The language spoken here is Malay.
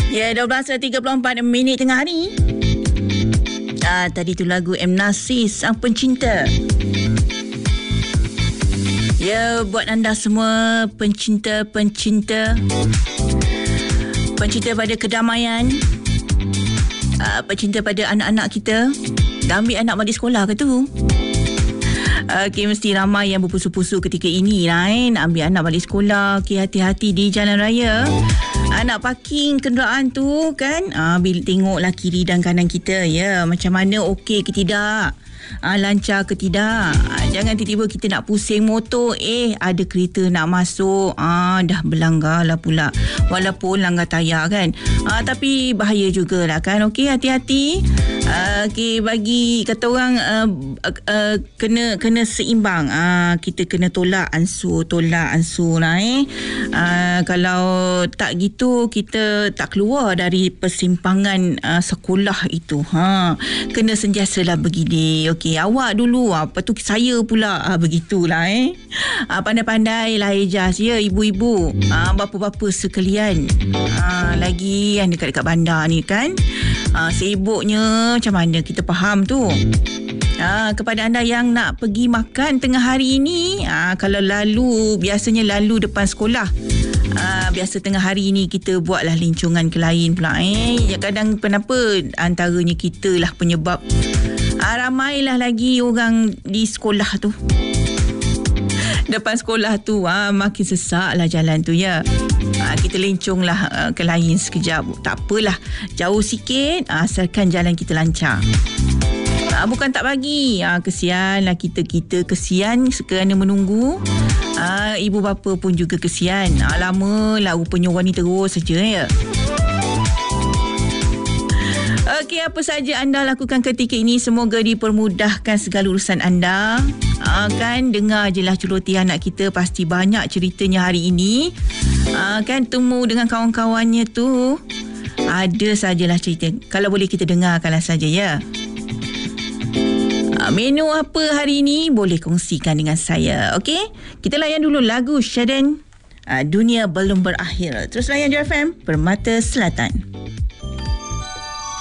Ya, 12.34 minit tengah hari. Tadi tu lagu M. Nasir, Sang Pencinta. Ya, buat anda semua pencinta pada kedamaian, pencinta pada anak-anak kita. Dah ambil anak balik sekolah ke tu? Okay, mesti ramai yang berpusu-pusu ketika ini lah, nak ambil anak balik sekolah. Okay, hati-hati di jalan raya. Nak parking kenderaan tu kan, bila tengoklah kiri dan kanan kita, ya, macam mana, okey ke tidak, lancar ke tidak. Jangan tiba-tiba kita nak pusing motor, ada kereta nak masuk, dah berlanggar lah pula, walaupun langgar tayar kan, tapi bahaya jugalah kan. Okey, hati-hati. Okey, bagi kata orang, kena seimbang. Kita kena tolak ansur lah. Kalau tak gitu, kita tak keluar dari persimpangan sekolah itu. Kena sentiasalah begini. Okey, awak dulu, apa tu saya pula, begitulah. Pandai-pandai lah Ijaz, ya, ibu-ibu, bapa-bapa sekalian, lagi yang dekat-dekat bandar ni kan, sibuknya macam mana, kita faham tu. Kepada anda yang nak pergi makan tengah hari ini, kalau biasanya lalu depan sekolah, biasa tengah hari ni kita buatlah lincongan ke lain pula. Kadang kenapa antaranya kita lah penyebab, ramailah lagi orang di sekolah tu, depan sekolah tu, makin sesak lah jalan tu, ya. Kita lenconglah ke lain sekejap, tak apalah, jauh sikit, asalkan jalan kita lancar. Bukan tak bagi, kesian lah kita kesian kerana menunggu. Ibu bapa pun juga kesian, lama lah rupanya orang ni terus saja, ya. Okey, apa saja anda lakukan ketika ini, semoga dipermudahkan segala urusan anda. Kan, dengar je lah celoteh anak kita, pasti banyak ceritanya hari ini. Kan, temu dengan kawan-kawannya tu, ada sajalah cerita. Kalau boleh kita dengarkanlah saja, ya. Menu apa hari ini, boleh kongsikan dengan saya. Okey, kita layan dulu lagu Syaden, Dunia Belum Berakhir. Terus layan Joy FM, Permata Selatan.